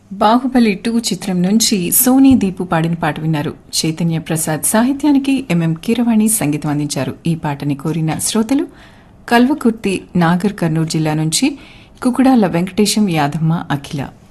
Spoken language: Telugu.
బాహుబలి 2 చిత్రం నుంచి సోనీ దీపు పాడిన పాట విన్నారు. చైతన్య ప్రసాద్ సాహిత్యానికి ఎంఎం కీరవాణి సంగీతం అందించారు. ఈ పాటని కోరిన శ్రోతలు కల్వకుర్తి, నాగర్ కర్నూలు జిల్లా నుంచి కుకుడాల వెంకటేశం, యాదమ్మ, అఖిల.